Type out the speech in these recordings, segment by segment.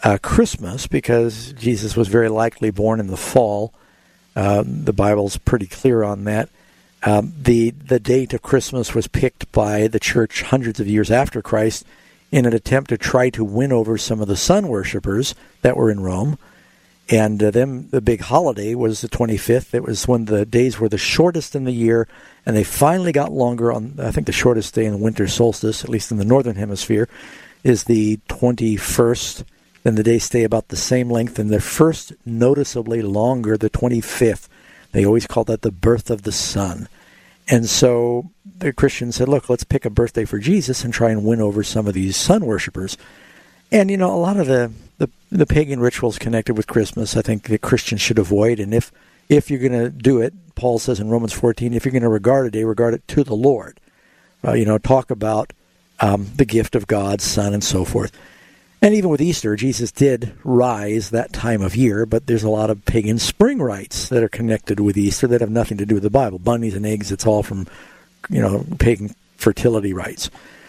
Christmas, because Jesus was very likely born in the fall. The Bible's pretty clear on that. The date of Christmas was picked by the church hundreds of years after Christ in an attempt to try to win over some of the sun worshipers that were in Rome. And the big holiday was the 25th. It was when the days were the shortest in the year, and they finally got longer on, I think the shortest day in the winter solstice, at least in the northern hemisphere, is the 21st. Then the days stay about the same length, and they're first noticeably longer, the 25th. They always call that the birth of the sun. And so the Christians said, look, let's pick a birthday for Jesus and try and win over some of these sun worshipers. And, a lot of the pagan rituals connected with Christmas, I think that Christians should avoid. And if you're going to do it, Paul says in Romans 14, if you're going to regard a day, regard it to the Lord. Talk about the gift of God's Son and so forth. And even with Easter, Jesus did rise that time of year, but there's a lot of pagan spring rites that are connected with Easter that have nothing to do with the Bible. Bunnies and eggs, it's all from, pagan fertility rites.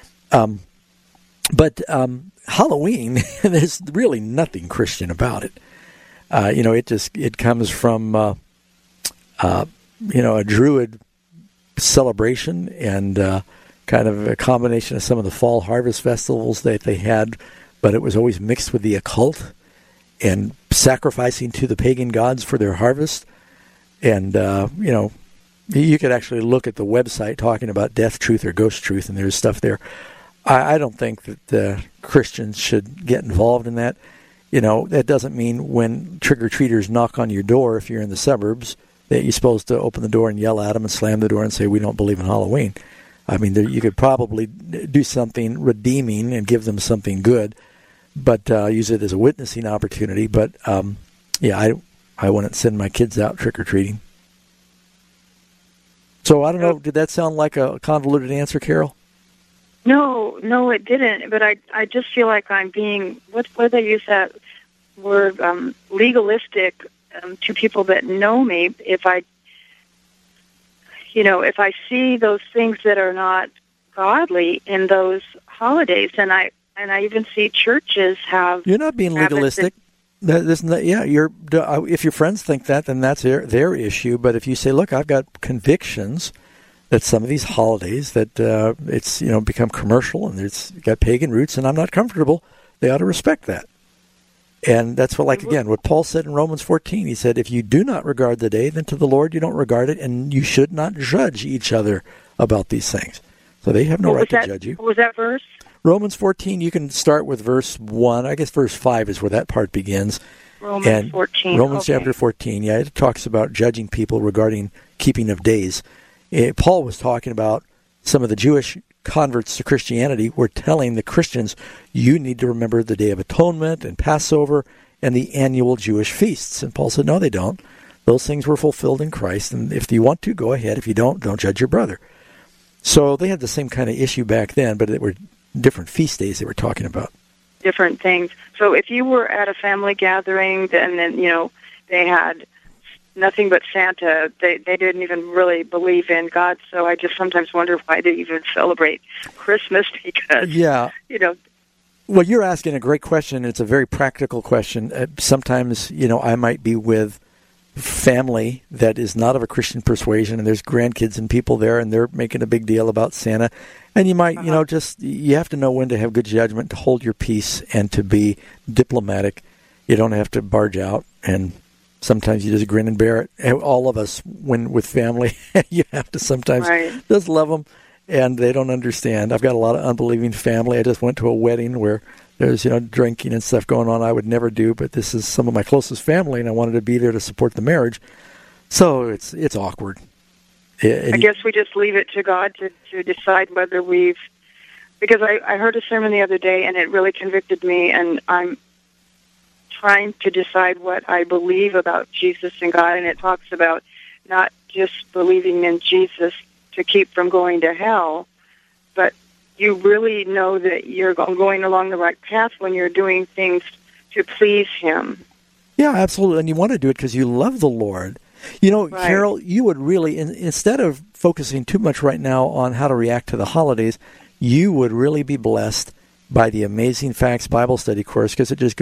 But Halloween, there's really nothing Christian about it. It comes from, a Druid celebration and kind of a combination of some of the fall harvest festivals that they had, but it was always mixed with the occult and sacrificing to the pagan gods for their harvest. And, you could actually look at the website talking about death truth or ghost truth, and there's stuff there. I don't think that Christians should get involved in that. That doesn't mean when trick-or-treaters knock on your door, if you're in the suburbs, that you're supposed to open the door and yell at them and slam the door and say, we don't believe in Halloween. I mean, you could probably do something redeeming and give them something good, but use it as a witnessing opportunity. But, I wouldn't send my kids out trick-or-treating. So I don't know, did that sound like a convoluted answer, Carol? No, it didn't. But I just feel like I'm being, what do they use that word, legalistic to people that know me. If I see those things that are not godly in those holidays, and I even see churches have. You're not being legalistic. If your friends think that, then that's their issue. But if you say, look, I've got convictions that some of these holidays that it's become commercial and it's got pagan roots, and I'm not comfortable, they ought to respect that. And that's what Paul said in Romans 14. He said, if you do not regard the day, then to the Lord you don't regard it, and you should not judge each other about these things. So they have no right to judge you. What was that verse? Romans 14, you can start with verse 1. I guess verse 5 is where that part begins. Romans 14. Romans chapter 14, it talks about judging people regarding keeping of days. Paul was talking about some of the Jewish converts to Christianity were telling the Christians, you need to remember the Day of Atonement and Passover and the annual Jewish feasts. And Paul said, no, they don't. Those things were fulfilled in Christ, and if you want to, go ahead. If you don't judge your brother. So they had the same kind of issue back then, but it were different feast days they were talking about. Different things. So if you were at a family gathering, and then, they had nothing but Santa, they didn't even really believe in God, so I just sometimes wonder why they even celebrate Christmas, because, Well, you're asking a great question. It's a very practical question. Sometimes, I might be with family that is not of a Christian persuasion, and there's grandkids and people there, and they're making a big deal about Santa. And you might, you have to know when to have good judgment, to hold your peace, and to be diplomatic. You don't have to barge out, and sometimes you just grin and bear it. All of us, when with family, you have to sometimes just love them, and they don't understand. I've got a lot of unbelieving family. I just went to a wedding where there's, drinking and stuff going on I would never do, but this is some of my closest family, and I wanted to be there to support the marriage. So it's awkward. I guess we just leave it to God to decide whether because I heard a sermon the other day, and it really convicted me, and I'm trying to decide what I believe about Jesus and God, and it talks about not just believing in Jesus to keep from going to hell, but you really know that you're going along the right path when you're doing things to please Him. Yeah, absolutely. And you want to do it because you love the Lord. Carol, you would really, instead of focusing too much right now on how to react to the holidays, you would really be blessed by the Amazing Facts Bible Study course, because it just